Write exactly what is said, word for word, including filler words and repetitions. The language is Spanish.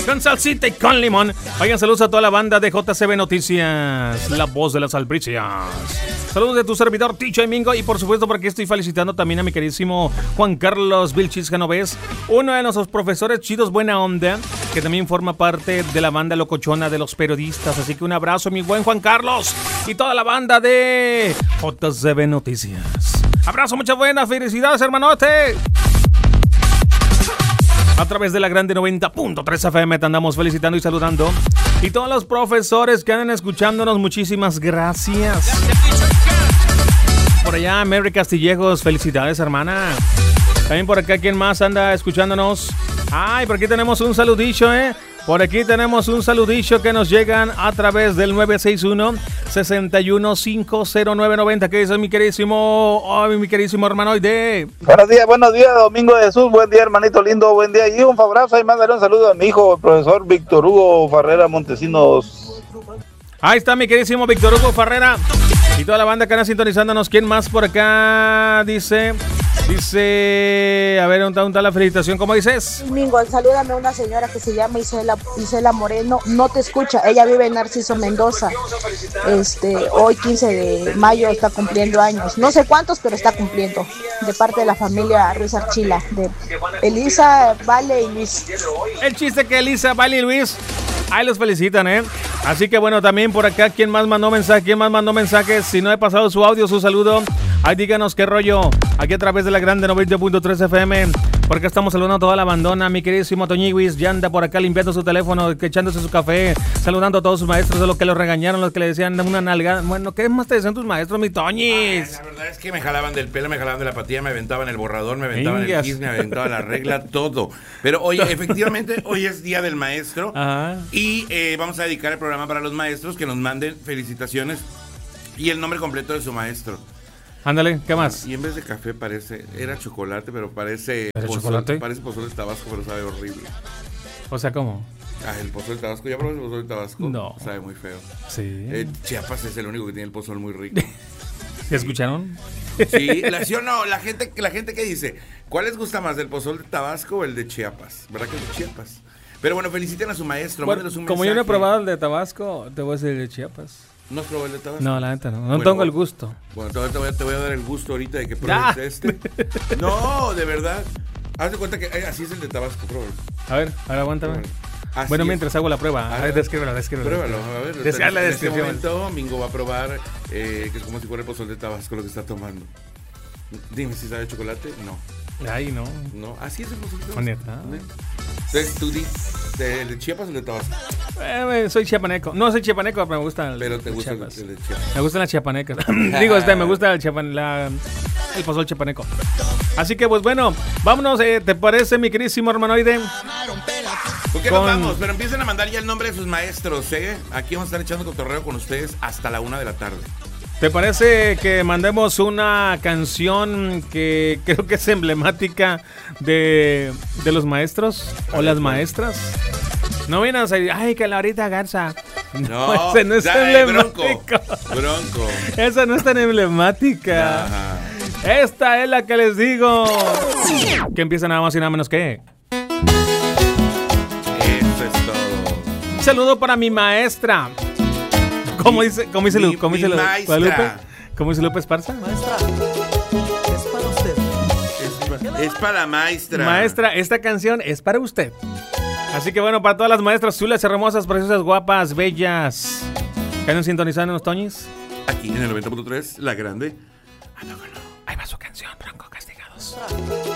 con salsita y con limón. Vayan, saludos a toda la banda de J C B Noticias, la voz de las albricias. Saludos de tu servidor Ticho Mingo. Y por supuesto, por aquí estoy felicitando también a mi queridísimo Juan Carlos Vilchis Genovés, uno de nuestros profesores chidos buena onda, que también forma parte de la banda locochona de los periodistas. Así que un abrazo, mi buen Juan Carlos, y toda la banda de J C B Noticias. Abrazo, muchas buenas, felicidades, hermanote. A través de la Grande noventa punto tres F M te andamos felicitando y saludando. Y todos los profesores que andan escuchándonos, muchísimas gracias. Por allá, Mary Castillejos, felicidades, hermana. También por acá, ¿quién más anda escuchándonos? Ay, por aquí tenemos un saludillo, ¿eh? Por aquí tenemos un saludillo que nos llegan a través del nueve seis uno, seis uno cinco cero nueve nueve cero. ¿Qué dice mi queridísimo, oh, mi queridísimo hermanoide? Buenos días, buenos días, Domingo de Jesús. Buen día, hermanito lindo, buen día. Y un abrazo y mándale un saludo a mi hijo, el profesor Víctor Hugo Farrera Montesinos. Ahí está mi queridísimo Víctor Hugo Farrera y toda la banda que anda sintonizándonos. ¿Quién más por acá? Dice... Dice, a ver, ¿dónde está la felicitación? ¿Cómo dices? Domingo, salúdame a una señora que se llama Isela, Isela Moreno, no te escucha, ella vive en Narciso Mendoza. Este, hoy quince de mayo está cumpliendo años, no sé cuántos, pero está cumpliendo, de parte de la familia Ruiz Archila, de Elisa, Vale y Luis. El chiste que Elisa, Vale y Luis, ahí los felicitan, ¿eh? Así que bueno, también por acá, ¿quién más mandó mensaje? ¿Quién más mandó mensajes? Si no he pasado su audio, su saludo, ahí díganos qué rollo, aquí a través de la Grande noventa punto tres F M, porque estamos saludando a toda la bandona. Mi queridísimo Toñiguis ya anda por acá limpiando su teléfono, echándose su café, saludando a todos sus maestros, de los que lo regañaron, los que le decían una nalga. Bueno, ¿qué más te decían tus maestros, mi Toñis? Ay, la verdad es que me jalaban del pelo, me jalaban de la patilla, me aventaban el borrador, me aventaban Ingas. el kiss, me aventaban la regla, todo. Pero hoy, efectivamente, hoy es Día del Maestro. Ajá. Y eh, vamos a dedicar el programa para los maestros que nos manden felicitaciones y el nombre completo de su maestro. Ándale, ¿qué más? Y en vez de café parece, era chocolate, pero parece ¿Era pozol, chocolate? Parece pozole de Tabasco, pero sabe horrible. O sea, ¿cómo? Ah, el pozole de Tabasco, ¿ya probé el pozole de Tabasco? No. Sabe muy feo. Sí. Eh, Chiapas es el único que tiene el pozole muy rico. ¿Ya escucharon? Sí, la, ¿sí o no? La gente, la gente que dice, ¿cuál les gusta más, el pozole de Tabasco o el de Chiapas? ¿Verdad que el de Chiapas? Pero bueno, feliciten a su maestro, bueno, mándenos un como mensaje. yo no he probado el de Tabasco, te voy a decir el de Chiapas. ¿No has probado el de Tabasco? No, la neta no. No bueno, tengo el gusto. Bueno, te voy, a, te voy a dar el gusto ahorita de que pruebes ¡Ah! este. No, de verdad. Haz de cuenta que eh, así es el de Tabasco, pruébalo. A ver, a ver, aguántame. Así bueno, es. mientras hago la prueba. A ver, descríbelo, descríbelo. Pruébalo, a ver. Des- en, la en descripción. este momento, Mingo va a probar eh, que es como si fuera el pozol de Tabasco lo que está tomando. Dime si sabe chocolate. No. Ay, no. No, así es el pozol de Tabasco. Honesta. Entonces tú di, ¿de, de Chiapas o de Tabasco? Eh, soy chiapaneco. No soy chiapaneco, pero me gusta el Pero te gusta el, Chiapas. el de Chiapas. Me gustan las chiapanecas. Digo, este, me gusta el chiapan, la, el pozol chiapaneco. Así que, pues bueno, vámonos. Eh, ¿Te parece, mi queridísimo hermanoide? ¿Por qué Con... nos vamos? Pero empiecen a mandar ya el nombre de sus maestros, ¿eh? Aquí vamos a estar echando cotorreo con ustedes hasta la una de la tarde. ¿Te parece que mandemos una canción que creo que es emblemática de, de los maestros o las maestras? No vienen a decir, ay, que Laurita Garza. No, No, ese no es dale, emblemático. Bronco. Bronco. Esa no es tan emblemática. Ajá. Esta es la que les digo. Que empieza nada más y nada menos que. Eso es todo. Un saludo para mi maestra. ¿Cómo dice, cómo dice, Mi- Lu, cómo mi dice Lu- maestra. Guadalupe? ¿Cómo dice Lupe Esparza? Maestra, es para usted. Es, es para la maestra. Maestra, esta canción es para usted. Así que bueno, para todas las maestras chulas, hermosas, preciosas, guapas, bellas, que andan sintonizando los Toñis. Aquí en el noventa punto tres, La Grande. Ahí va su canción, Bronco Castigados.